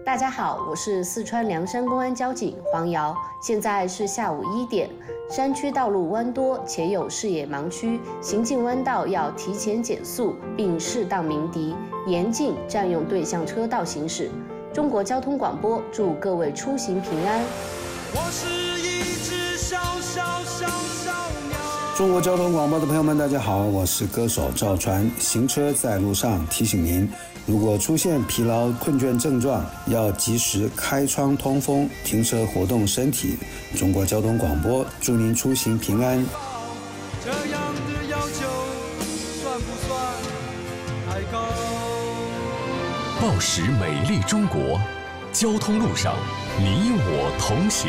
大家好，我是四川凉山公安交警黄瑶，现在是下午1点。山区道路弯多且有视野盲区，行进弯道要提前减速，并适当鸣笛，严禁占用对向车道行驶。中国交通广播祝各位出行平安。 我是一只小鸟。 中国交通广播的朋友们，大家好，我是歌手赵传。行车在路上，提醒您，如果出现疲劳困倦症状，要及时开窗通风，停车活动身体。中国交通广播祝您出行平安。 这样的要求算不算太高？ 报时美丽中国，交通路上你我同行。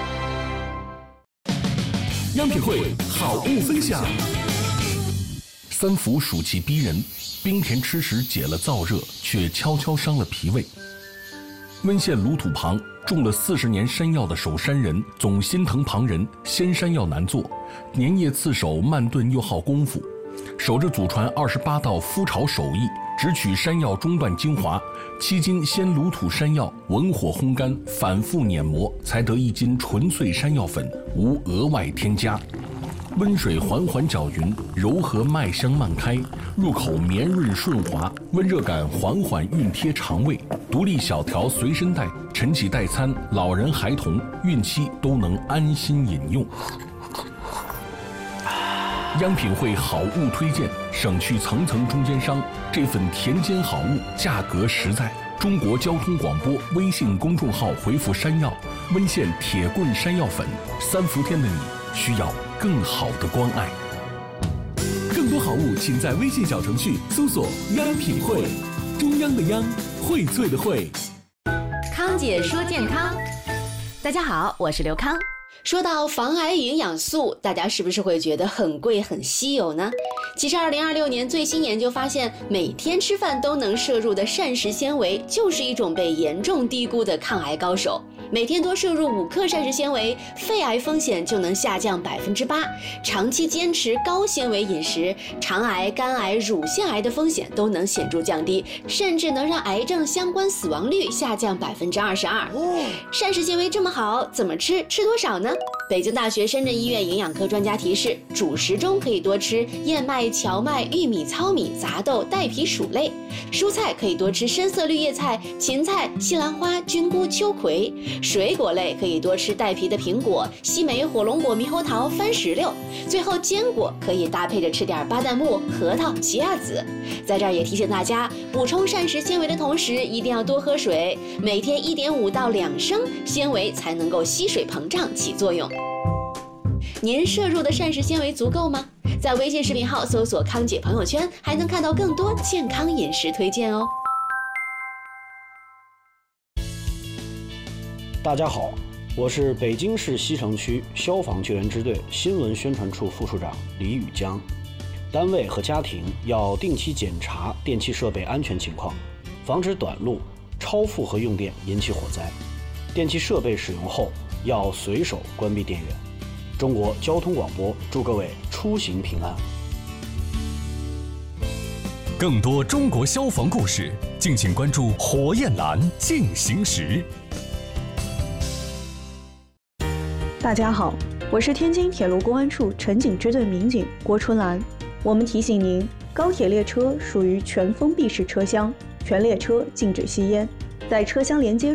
央品汇好物分享。三伏暑气逼人，冰甜吃食解了燥热，却悄悄伤了脾胃。温县鲁土旁种了40年山药的守山人总心疼旁人，鲜山药难做，粘叶刺手慢炖又耗功夫，守着祖传28道麸炒手艺，只取山药中段精华，7斤鲜鲁土山药文火烘干，反复碾磨，才得1斤纯粹山药粉，无额外添加。温水缓缓搅匀，柔和麦香漫开，入口绵润顺滑，温热感缓缓熨贴肠胃。独立小条随身带，晨起代餐，老人孩童孕期都能安心饮用。央品汇好物推荐，省去层层中间商，这份田间好物，价格实在。中国交通广播微信公众号回复山药，温县铁棍山药粉，3伏天的你需要更好的关爱。更多好物，请在微信小程序搜索央品汇，中央的央，荟萃的荟。 康姐说健康，大家好，我是刘康。说到防癌营养素，大家是不是会觉得很贵很稀有呢？其实2026年最新研究发现，每天吃饭都能摄入的膳食纤维就是一种被严重低估的抗癌高手。每天多摄入5克膳食纤维，肺癌风险就能下降8%。长期坚持高纤维饮食，肠癌、肝癌、乳腺癌的风险都能显著降低，甚至能让癌症相关死亡率下降22%。膳食纤维这么好，怎么吃？吃多少呢？北京大学深圳医院营养科专家提示，主食中可以多吃燕麦、荞麦、玉米、糙米、杂豆、带皮薯类；蔬菜可以多吃深色绿叶菜、芹菜、西兰花、菌菇、秋葵；水果类可以多吃带皮的苹果、西梅、火龙果、猕猴桃、番石榴；最后坚果可以搭配着吃点巴旦木、核桃、奇亚籽。在这儿也提醒大家，补充膳食纤维的同时，一定要多喝水，每天1.5到2升，纤维才能够吸水膨胀起作用。您摄入的膳食纤维足够吗？在微信视频号搜索康姐朋友圈，还能看到更多健康饮食推荐哦。 大家好，我是北京市西城区消防救援支队新闻宣传处副处长李宇江。单位和家庭要定期检查电气设备安全情况，防止短路、超负荷用电引起火灾。电气设备使用后要随手关闭电源。中国交通广播祝各位出行平安。 更多中国消防故事，敬请关注火焰蓝进行时。 大家好，我是天津铁路公安处城警支队民警郭春兰。我们提醒您，高铁列车属于全封闭式车厢，全列车禁止吸烟，在车厢连接